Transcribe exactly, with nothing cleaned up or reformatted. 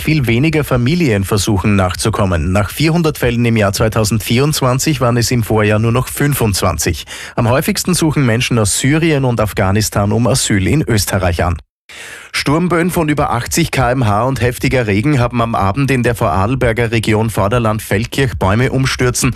jetzt viel weniger Familien versuchen nachzukommen. Nach vierhundert Fällen im Jahr zweitausendvierundzwanzig waren es im Vorjahr nur noch fünfundzwanzig. Am häufigsten suchen Menschen aus Syrien und Afghanistan um Asyl in Österreich an. Sturmböen von über achtzig Kilometer pro Stunde und heftiger Regen haben am Abend in der Vorarlberger Region Vorderland-Feldkirch Bäume umstürzen